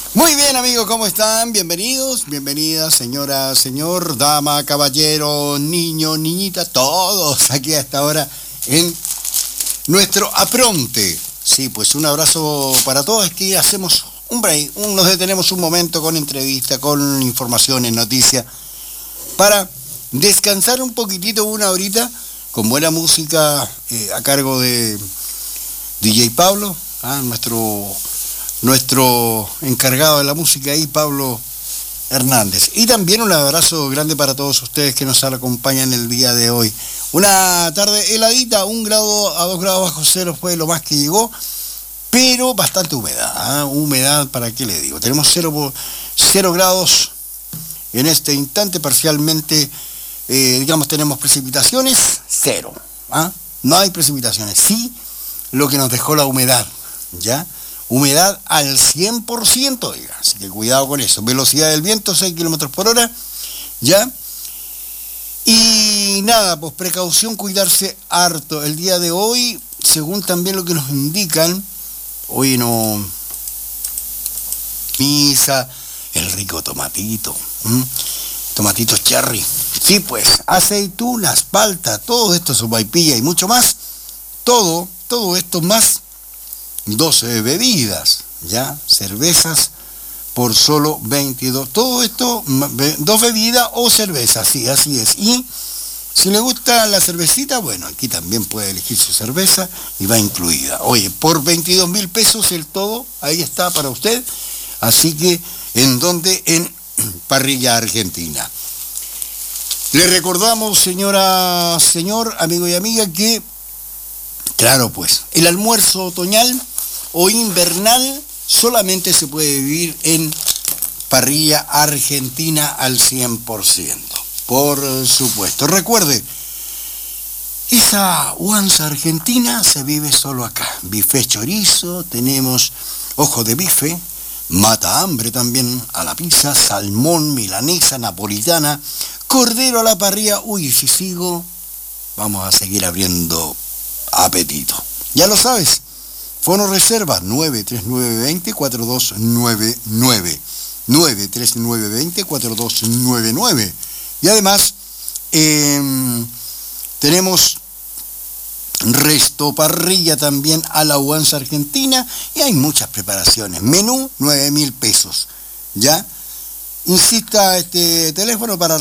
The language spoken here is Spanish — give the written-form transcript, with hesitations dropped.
Muy bien, amigos, ¿cómo están? Bienvenidos, bienvenidas, señora, señor, dama, caballero, niño, niñita, todos aquí a esta hora en nuestro apronte. Sí, pues un abrazo para todos. Aquí hacemos un break, nos detenemos un momento con entrevista, con informaciones, noticias, para descansar un poquitito, una horita, con buena música a cargo de DJ Pablo, nuestro encargado de la música ahí, Pablo Hernández. Y también un abrazo grande para todos ustedes que nos acompañan el día de hoy. Una tarde heladita, 1 grado a 2 grados bajo cero fue lo más que llegó, pero bastante humedad, humedad, ¿para qué le digo? Tenemos 0 grados en este instante, parcialmente, tenemos precipitaciones, 0. No hay precipitaciones, sí lo que nos dejó la humedad, ¿ya? Humedad al 100%, oiga, así que cuidado con eso. Velocidad del viento, 6 kilómetros por hora, ¿ya? Y nada, pues precaución, cuidarse harto. El día de hoy, según también lo que nos indican, hoy no... Misa, el rico tomatito, tomatitos cherry. Sí, pues, aceitunas, palta, todo esto, sopaipilla y mucho más. Todo esto más 12 bebidas, ¿ya? Cervezas por solo 22. Todo esto, 2 bebidas o cervezas, sí, así es. Y si le gusta la cervecita, bueno, aquí también puede elegir su cerveza y va incluida. Oye, por 22.000 pesos el todo, ahí está para usted. Así que, ¿en dónde? En Parrilla Argentina. Le recordamos, señora, señor, amigo y amiga, que, claro, pues, el almuerzo otoñal o invernal solamente se puede vivir en Parrilla Argentina al 100%. Por supuesto. Recuerde, esa guanza argentina se vive solo acá. Bife chorizo, tenemos ojo de bife, mata hambre también a la pizza, salmón, milanesa, napolitana, cordero a la parrilla. Uy, si sigo, vamos a seguir abriendo apetito. Ya lo sabes. Fono reserva 93920-4299. 93920-4299. Y además, tenemos resto parrilla también a la guanza argentina y hay muchas preparaciones. Menú, 9.000 pesos. ¿Ya? Insista este teléfono para